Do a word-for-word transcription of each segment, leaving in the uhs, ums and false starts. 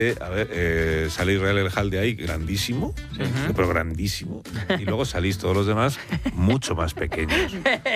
Eh, a ver, eh, sale Israel El-Hal de ahí, grandísimo, sí. uh-huh. pero grandísimo. Y luego salís todos los demás mucho más pequeños.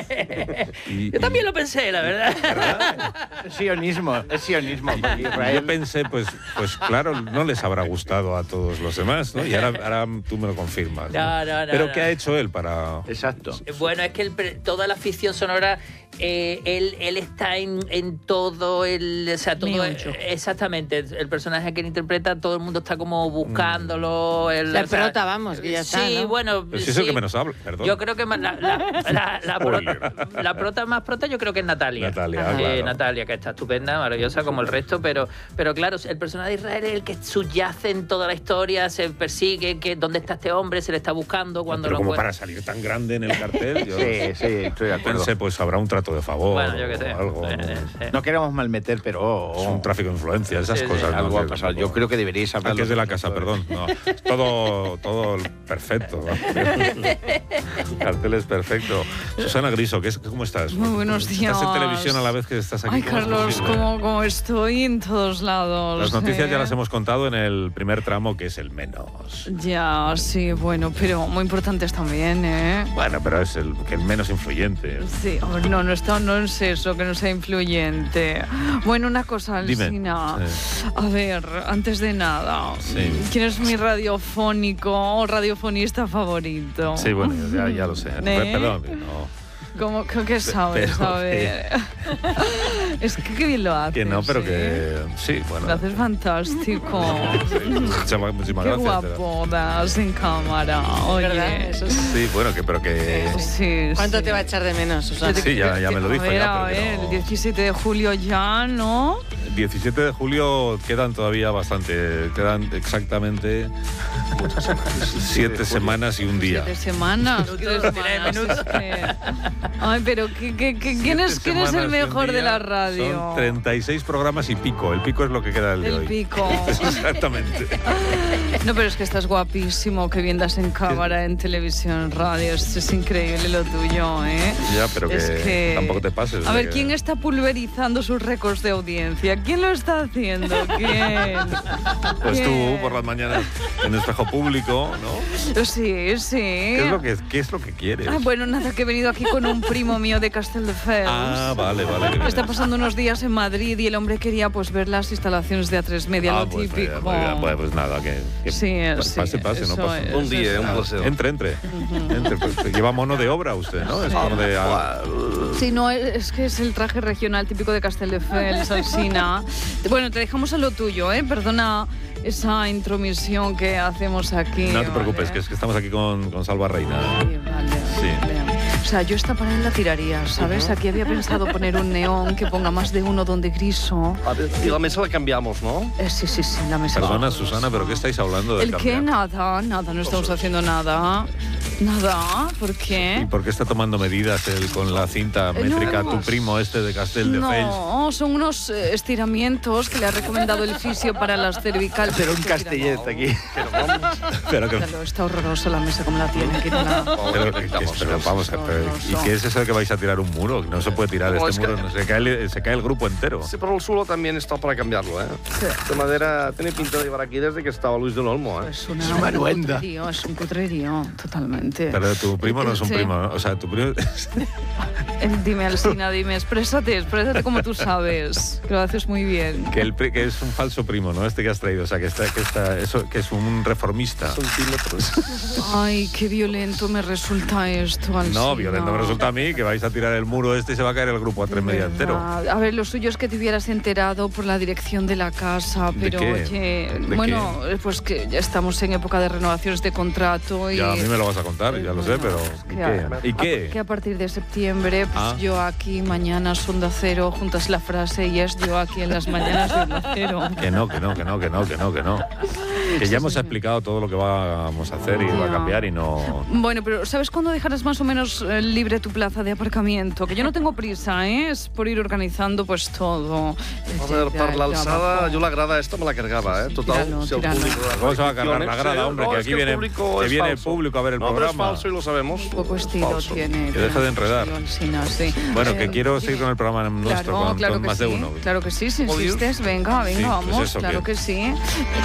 Y, Yo también y, lo pensé, la verdad. ¿verdad? Es sionismo, es sionismo. Israel. Yo pensé, pues, pues claro, no les habrá gustado a todos los demás, ¿no? Y ahora, ahora tú me lo confirmas. ¿no? No, no, no, pero no. ¿qué ha hecho él para...? Exacto. Bueno, es que el, toda la ficción sonora... Eh, él, él está en, en todo el... O sea, todo el, exactamente, el personaje que él interpreta, todo el mundo está como buscándolo. El, la o sea, prota, vamos, que ya está, Sí, ¿no? bueno... Pero si sí, es el que menos habla, perdón. Yo creo que la, la, la, la, prota, la prota más prota yo creo que es Natalia. Natalia, eh, claro. Natalia, que está estupenda, maravillosa como el resto, pero, pero claro, el personaje de Israel es el que subyace en toda la historia, se persigue, que dónde está este hombre, se le está buscando cuando pero lo como encuentra. para salir tan grande en el cartel, yo sí, sí, estoy de acuerdo. Pensé, pues habrá un trato de favor. Bueno, yo qué sé. Algo, sí, ¿no? sí. No queremos malmeter, pero... Oh, es un tráfico de influencia, esas sí, cosas. sí, ¿no? Algo Que ha pasado. tampoco... Yo creo que deberíais hablar... Aquí es de la casa, perdón. No, es todo, todo perfecto. El cartel es perfecto. Susana Griso, ¿qué es, ¿cómo estás? Muy buenos días. Estás en televisión a la vez que estás aquí. Ay, Carlos, ¿cómo, ¿cómo estoy en todos lados? Las noticias ¿eh? ya las hemos contado en el primer tramo, que es el menos. Ya, sí, bueno, pero muy importantes también, ¿eh? Bueno, pero es el, que el menos influyente. Sí, hombre, no, no, está, no es eso, que no sea influyente. Bueno, una cosa, Alsina. Sí. A ver, antes de nada, sí. ¿quién es mi radiofónico o radiofonista favorito? Sí, bueno, ya, ya lo sé. ¿Eh? Perdón, no. ¿Cómo que sabes? Pero a ver. Que... es que qué bien lo haces. Que no, pero ¿eh? que sí, bueno. Lo haces fantástico. Sí, muchísimas qué gracias. guapo das en cámara. Oye. ¿Verdad? Eso sí. Sí, bueno, que pero que. Sí, sí. ¿Cuánto sí. te va a echar de menos, Susana? Sí, ya, ya me lo dijo. A ver, ya, a ver, no... el diecisiete de julio ya, ¿no? El diecisiete de julio quedan todavía bastante, quedan exactamente siete semanas y un día. Siete semanas, tres semanas. Es que... Ay, pero ¿qué, qué, qué, ¿quién, es, ¿quién es el mejor de la radio? Son treinta y seis programas y pico. El pico es lo que queda del de el hoy. El pico. Exactamente. No, pero es que estás guapísimo, que bien das en cámara, en televisión, en radio. Es, es increíble lo tuyo, ¿eh? Ya, pero que, es que... tampoco te pases. A ver, que... ¿quién está pulverizando sus récords de audiencia? ¿Quién lo está haciendo? ¿Quién? Pues ¿Quién? tú, por las mañanas, en Espejo Público, ¿no? Sí, sí. ¿Qué es lo que, qué es lo que quieres? Ah, bueno, nada, que he venido aquí con un primo mío de Castelldefels. Ah, vale, vale. Está pasando unos días en Madrid y el hombre quería pues ver las instalaciones de A tres Media, ah, lo pues, típico. Pues, pues, pues nada, que, que sí, pase, sí, pase, no pase. Es, un día, un placer. Entre, entre. Uh-huh. entre pues, lleva mono de obra usted, ¿no? Es como de... Sí, no, es que es el traje regional típico de Castelldefels, Alsina. Bueno, te dejamos a lo tuyo, ¿eh? Perdona esa intromisión que hacemos aquí. No te preocupes, ¿vale? que es que estamos aquí con, con Salva Reina. Sí, vale. Sí. Vale. O sea, yo esta pared la tiraría, ¿sabes? Aquí había pensado poner un neón que ponga más de uno donde griso. Y la mesa la cambiamos, ¿no? Eh, sí, sí, sí, la mesa. Perdona, Susana, ¿pero qué estáis hablando de ¿El cambiar? qué? Nada, nada, no estamos haciendo nada. Nada, ¿por qué? ¿Y por qué está tomando medidas él con la cinta métrica no, tu primo este de Castelldefels? No, son unos eh, estiramientos que le ha recomendado el fisio para las cervicales. Pero un castellet aquí. Pero vamos. Pero que... Está horrorosa la mesa como la tiene. Quítala. Pero, que, que, pero vamos a ver, ¿y qué es eso de que vais a tirar un muro? No se puede tirar No, este es muro, que- no, se, cae el, se cae el grupo entero. Sí, pero el suelo también está para cambiarlo, ¿eh? Sí. De madera tiene pinta de llevar aquí desde que estaba Luis del Olmo, ¿eh? Es una, Es una duenda. un cutrerío, es un cutrerío, totalmente. Pero tu primo no es un Sí. primo, ¿no? O sea, tu primo... Eh, Dime, Alsina, dime, exprésate, exprésate como tú sabes, que lo haces muy bien. que, el, pri- que es un falso primo, ¿no? Este que has traído, o sea, que, está, que, está, eso, que es un reformista. Centímetros. Ay, qué violento me resulta esto, Alsina. No, violento me resulta a mí, que vais a tirar el muro este y se va a caer el grupo a tres media entero. A ver, lo suyo es que te hubieras enterado por la dirección de la casa, ¿De pero qué? oye, ¿De bueno, pues que ya estamos en época de renovaciones de contrato y... Ya a mí me lo vas a contar, ya lo sé, pero... ¿Y que qué? a- ¿Y qué? Que a partir de septiembre, pues Ah. yo aquí, mañana, Sonda Cero, juntas la frase y es yo aquí en las mañanas de Onda Cero. Que no, que no, que no, que no, que no, que no. Que ya hemos explicado todo lo que vamos a hacer y va a cambiar y no... Bueno, pero ¿sabes cuándo dejarás más o menos eh, libre tu plaza de aparcamiento? Que yo no tengo prisa, ¿eh? Es por ir organizando pues todo. A ver, per l'alçada, jo la grada esta me la cargava, ¿eh? Total, Tíralo, si el tíralo. público... ¿Cómo se va a cargar la grada, Sí, hombre? no, Que es aquí el viene, público que es viene el falso. público a ver el No, pero es programa. falso y lo sabemos. Poco estilo Falso. tiene. Que deje de enredar. Alsina. Alsina, sí. Bueno, Eh, que quiero seguir con el programa nuestro, Claro, con, claro con que más sí, de uno. Claro que sí, si ¿Obvio? insistes, venga, venga, Sí, pues vamos, eso, claro que- que sí.